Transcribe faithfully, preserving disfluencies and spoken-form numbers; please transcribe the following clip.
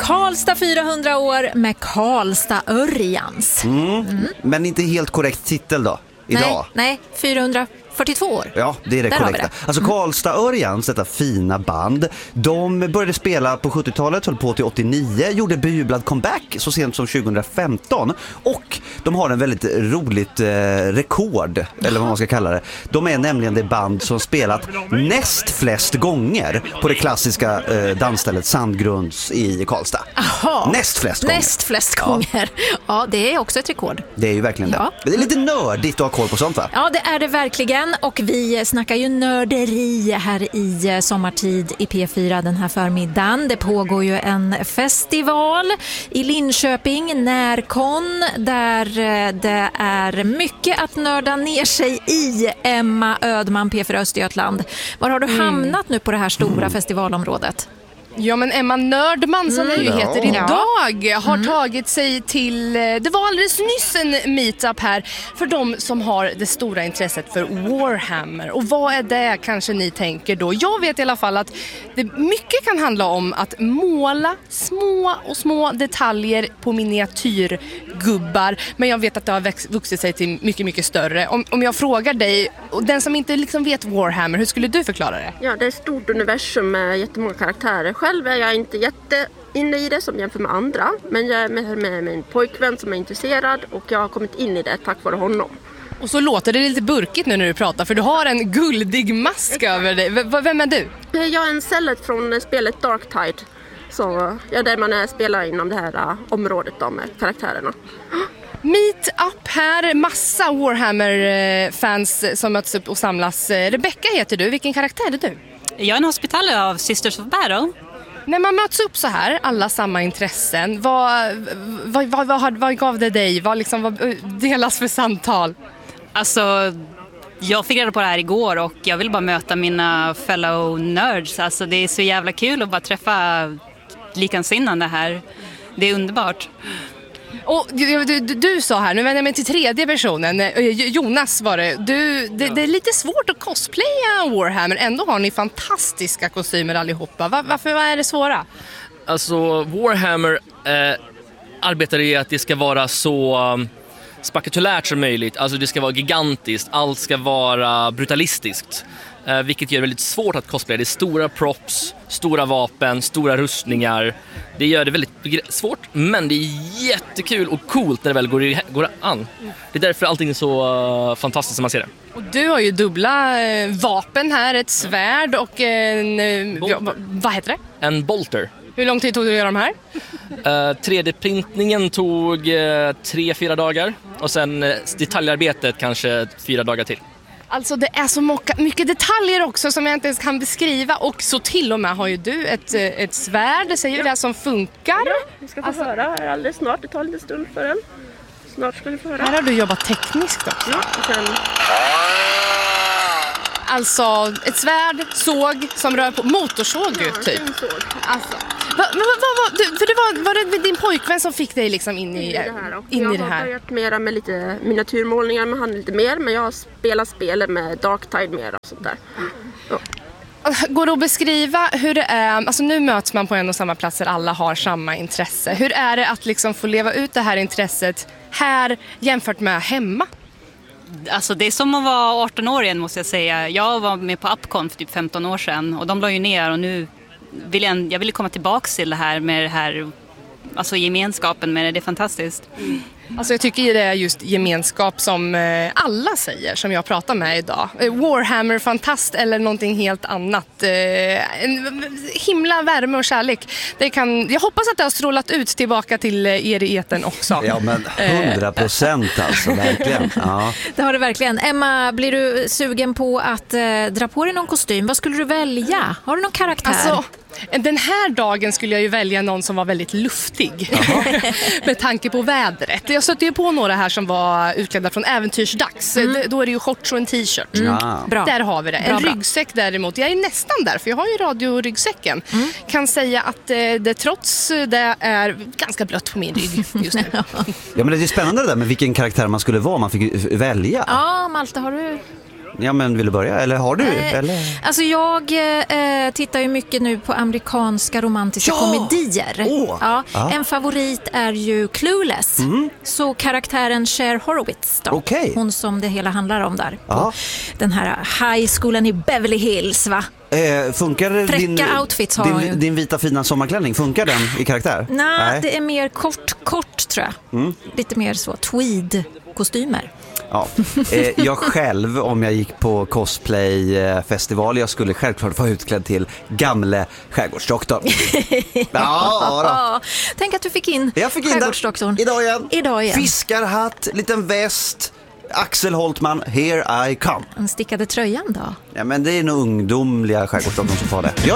Karlstad fyrahundra år med Karlstad Örjans. Mm. Mm. Men inte helt korrekt titel då, idag. Nej, nej fyrahundrafyrtiotvå år. Ja, det är det Där korrekta. det. Alltså Mm. Karlstad Örjans, detta fina band, de började spela på sjuttiotalet, höll på till åttionio, gjorde bejublad comeback så sent som tjugohundrafemton, och de har en väldigt roligt eh, rekord, eller vad man ska kalla det. De är nämligen det band som spelat näst flest gånger på det klassiska eh, dansstället Sandgrunds i Karlstad. Aha. Näst flest gånger. Näst flest gånger. Ja. ja, det är också ett rekord. Det är ju verkligen Ja. det. Det är lite nördigt att ha koll på sånt, va? Ja, det är det verkligen, och vi snackar ju nörderi här i sommartid i P fyra den här förmiddagen. Det pågår ju en festival i Linköping, Närkon, där det är mycket att nörda ner sig i. Emma Ödman, P fyra Östergötland. Var har du Mm. hamnat nu på det här stora festivalområdet? Ja, men Emma Nördman som Mm. det ju heter Ja. idag har Mm. tagit sig till, det var alldeles nyss en meetup här för de som har det stora intresset för Warhammer. Och vad är det, kanske ni tänker då? Jag vet i alla fall att det mycket kan handla om att måla små och små detaljer på miniatyrgubbar. Men jag vet att det har växt, vuxit sig till mycket, mycket större. Om, om jag frågar dig, och den som inte liksom vet Warhammer, hur skulle du förklara det? Ja, det är ett stort universum med jättemånga karaktärer. Själv är jag inte jätte inne i det som jämför med andra. Men jag är med, med min pojkvän som är intresserad och jag har kommit in i det tack vare honom. Och så låter det lite burkigt nu när du pratar, för du har en guldig mask Exakt. över dig. V- vem är du? Jag är en cellet från spelet Darktide. Så ja, där man är, spelar inom det här uh, området då, med karaktärerna. Meet up här, massa Warhammer-fans som möts upp och samlas. Rebecca heter du, vilken karaktär är du? Jag är en hospitaler av Sisters of Battle. När man möts upp så här, alla samma intressen, vad, vad, vad, vad, vad gav det dig? Vad, liksom, vad delas för samtal? Alltså, jag fick reda på det här igår och jag vill bara möta mina fellow nerds. Alltså, det är så jävla kul att bara träffa likansinnande här. Det är underbart. Och du, du, du sa här, nu vänder jag mig till tredje personen, Jonas var det. Du, det, det är lite svårt att cosplaya Warhammer, ändå har ni fantastiska kostymer allihopa. Var, varför vad är det svåra? Alltså Warhammer eh, arbetar i att det ska vara så um, spektakulärt som möjligt. Alltså det ska vara gigantiskt, allt ska vara brutalistiskt. Eh, vilket gör det väldigt svårt att cosplaya. Det är stora props, stora vapen, stora rustningar. Det gör det väldigt svårt, men det är jättekul och coolt när det väl går, i, går an. Det är därför allting är så uh, fantastiskt som man ser det. Och du har ju dubbla eh, vapen här, ett svärd och en... Eh, ja, vad heter det? En bolter. Hur lång tid tog det att göra de här? Uh, tre D-printningen tog uh, tre, fyra dagar. Och sen uh, detaljarbetet kanske fyra dagar till. Alltså det är så många, mycket detaljer också som jag inte ens kan beskriva. Och så till och med har ju du ett, ett svärd, säger vi det, som funkar. Ja, vi ska få alltså, höra här alldeles snart. Det tar lite stund för en. Snart ska vi få höra. Här har du jobbat tekniskt också. Ja, och sen... Alltså ett svärd, såg som rör på motorsåg ja, typ. Såg. Alltså. Va, va, va, va, du, för det var, var det din pojkvän som fick dig liksom in i, in i det här. In jag i det här. har börjat mera med lite miniatyrmålningar med han lite mer. Men jag har spelat spelet med Darktide mer och sånt där. Ja. Går det att beskriva hur det är, alltså nu möts man på en och samma platser, alla har samma intresse. Hur är det att liksom få leva ut det här intresset här jämfört med hemma? Alltså det är som att vara arton år igen, måste jag säga. Jag var med på Upcon för typ femton år sedan och de la ju ner och nu vill jag, jag vill komma tillbaka till det här med det här, alltså gemenskapen med det, det är fantastiskt. Mm. Alltså jag tycker det är just gemenskap som eh, alla säger som jag pratar med idag. Eh, Warhammer, fantast eller någonting helt annat. Eh, en himla värme och kärlek. Det kan, jag hoppas att det har strålat ut tillbaka till er i etern också. Ja, men hundra procent alltså, verkligen. Ja. Det har du verkligen. Emma, blir du sugen på att eh, dra på dig någon kostym? Vad skulle du välja? Har du någon karaktär? Alltså, den här dagen skulle jag ju välja någon som var väldigt luftig. Med tanke på vädret. Jag stötte ju på några här som var utklädda från äventyrsdags. Mm. Då är det ju shorts och en t-shirt. Mm. Bra. Där har vi det. En bra, ryggsäck däremot. Jag är nästan där, för jag har ju radioryggsäcken. Mm. Kan säga att eh, det trots det är ganska blött på min rygg just nu. Ja, men det är spännande det där med vilken karaktär man skulle vara om man fick välja. Ja, Malte, har du... Ja, men vill du börja? Eller har du? Eh, Eller? Alltså jag eh, tittar ju mycket nu på amerikanska romantiska Ja! komedier. Åh! Ja, Ja. en favorit är ju Clueless. Så karaktären Cher Horowitz då. Okej. Hon som det hela handlar om där. På Ja. den här high schoolen i Beverly Hills, va? Eh, funkar Fräcka din, outfits har hon ju. din, din vita fina sommarklänning, funkar den i karaktär? Nej, det är mer kort, kort tror jag. Mm. Lite mer så tweed-kostymer. Ja. Eh, jag själv, om jag gick på cosplayfestival, jag skulle självklart vara utklädd till gamle skärgårdsdoktorn. Ja, då. Ja, tänk att du fick in Jag fick in skärgårdsdoktorn. den idag igen. Idag igen. Fiskarhatt, liten väst, Axel Holtman, here I come. Den stickade tröjan då? Ja, men det är nog ungdomliga skärgårdsdoktorn som tar det. Ja.